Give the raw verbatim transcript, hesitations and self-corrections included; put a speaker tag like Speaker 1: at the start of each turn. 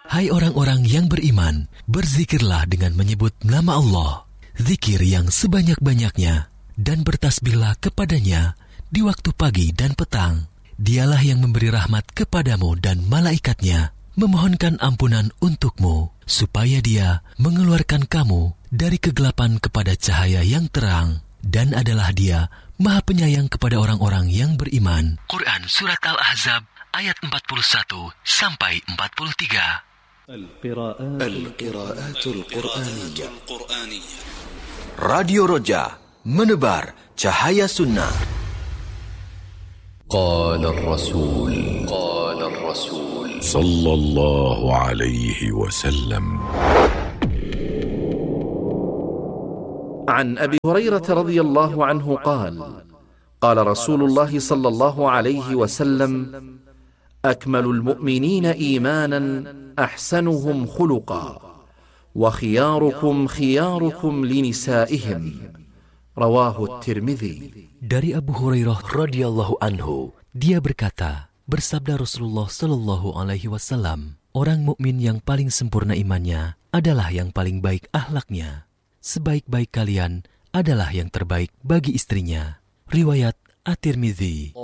Speaker 1: Hai orang-orang yang beriman, berzikirlah dengan menyebut nama Allah, zikir yang sebanyak-banyaknya, dan bertasbihlah kepadanya di waktu pagi dan petang. Dialah yang memberi rahmat kepadamu dan malaikatnya, memohonkan ampunan untukmu, supaya dia mengeluarkan kamu dari kegelapan kepada cahaya yang terang, dan adalah dia Maha Penyayang kepada orang-orang yang beriman. Quran Surat Al-Ahzab ayat empat puluh satu sampai empat puluh tiga.
Speaker 2: Al-Qiraatul Qur'aniyah.
Speaker 3: Radio Roja, menebar cahaya sunnah.
Speaker 2: Qala ar-Rasul Qala ar-Rasul sallallahu alaihi wasallam.
Speaker 4: عن أبي هريرة رضي الله عنه قال قال رسول الله صلى الله عليه وسلم أكمل المؤمنين إيمانا أحسنهم خلقا وخياركم خياركم لنسائهم رواه الترمذي.
Speaker 1: Dari Abu Hurairah radhiyallahu anhu, dia berkata, bersabda Rasulullah sallallahu alaihi wasallam, orang mukmin yang paling sempurna imannya adalah yang paling baik akhlaknya. Sebaik-baik kalian adalah yang terbaik bagi istrinya. Riwayat At-Tirmidzi.